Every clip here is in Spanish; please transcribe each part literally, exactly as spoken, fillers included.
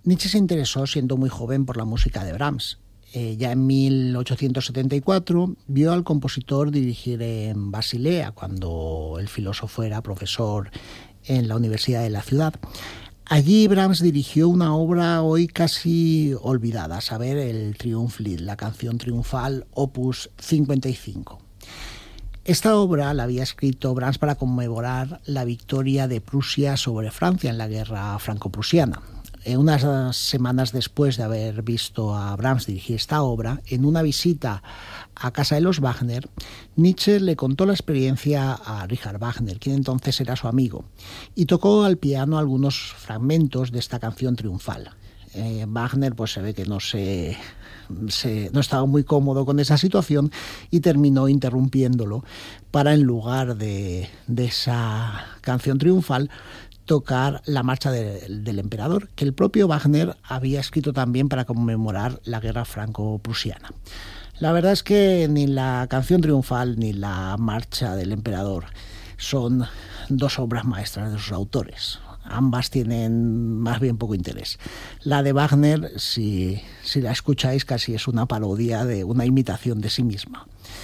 Nietzsche se interesó siendo muy joven por la música de Brahms. Eh, ya en mil ochocientos setenta y cuatro vio al compositor dirigir en Basilea, cuando el filósofo era profesor en la Universidad de la ciudad. Allí Brahms dirigió una obra hoy casi olvidada, a saber, el Triumphlied, la canción triunfal, opus cincuenta y cinco. Esta obra la había escrito Brahms para conmemorar la victoria de Prusia sobre Francia en la guerra franco-prusiana. Unas semanas después de haber visto a Brahms dirigir esta obra, en una visita a casa de los Wagner, Nietzsche le contó la experiencia a Richard Wagner, quien entonces era su amigo, y tocó al piano algunos fragmentos de esta canción triunfal. Eh, Wagner pues se ve que no se, se, no estaba muy cómodo con esa situación y terminó interrumpiéndolo para, en lugar de, de esa canción triunfal, tocar la marcha de, del emperador, que el propio Wagner había escrito también para conmemorar la guerra franco-prusiana. La verdad es que ni la canción triunfal ni la marcha del emperador son dos obras maestras de sus autores. Ambas tienen más bien poco interés. La de Wagner, si, si la escucháis, casi es una parodia, de una imitación de sí misma.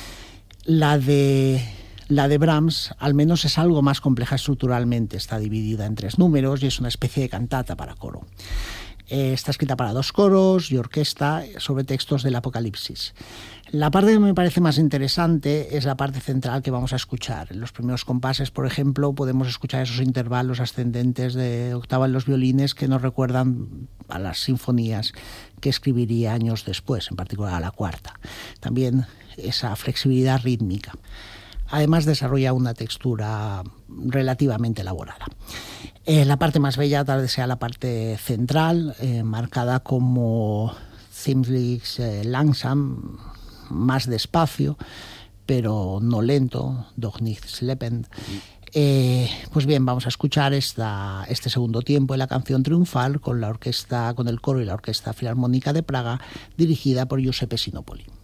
La de... La de Brahms, al menos, es algo más compleja estructuralmente. Está dividida en tres números y es una especie de cantata para coro. Eh, está escrita para dos coros y orquesta sobre textos del Apocalipsis. La parte que me parece más interesante es la parte central que vamos a escuchar. En los primeros compases, por ejemplo, podemos escuchar esos intervalos ascendentes de octava en los violines que nos recuerdan a las sinfonías que escribiría años después, en particular a la cuarta. También esa flexibilidad rítmica. Además, desarrolla una textura relativamente elaborada. Eh, la parte más bella tal vez sea la parte central, eh, marcada como ziemlich eh, langsam, más despacio, pero no lento, doch nicht schleppend. Eh, pues bien, vamos a escuchar esta, este segundo tiempo de la canción triunfal con la orquesta, con el coro y la Orquesta Filarmónica de Praga, dirigida por Giuseppe Sinopoli.